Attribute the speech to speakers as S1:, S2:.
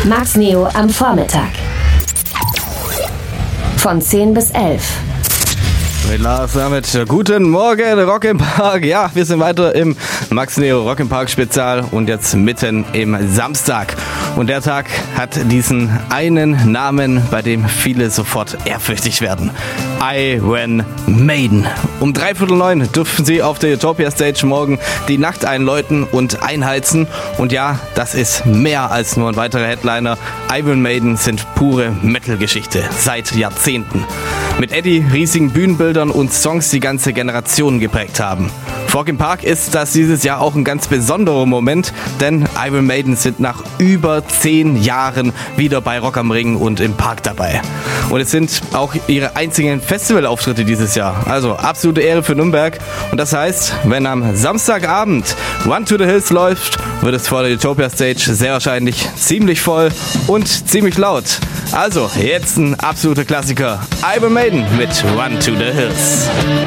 S1: Max Neo am Vormittag. Von 10 bis 11.
S2: Mit Lars damit. Guten Morgen, Rock im Park. Ja, wir sind weiter im Max Neo Rock im Park Spezial und jetzt mitten im Samstag. Und der Tag hat diesen einen Namen, bei dem viele sofort ehrfürchtig werden. Iron Maiden. Um 8:45 dürfen sie auf der Utopia Stage morgen die Nacht einläuten und einheizen. Und ja, das ist mehr als nur ein weiterer Headliner. Iron Maiden sind pure Metal-Geschichte seit Jahrzehnten. Mit Eddie riesigen Bühnenbildern und Songs, die ganze Generationen geprägt haben. Rock im Park ist das dieses Jahr auch ein ganz besonderer Moment, denn Iron Maiden sind nach über 10 Jahren wieder bei Rock am Ring und im Park dabei. Und es sind auch ihre einzigen Festivalauftritte dieses Jahr. Also absolute Ehre für Nürnberg. Und das heißt, wenn am Samstagabend Run to the Hills läuft, wird es vor der Utopia Stage sehr wahrscheinlich ziemlich voll und ziemlich laut. Also jetzt ein absoluter Klassiker. Iron Maiden mit Run to the Hills.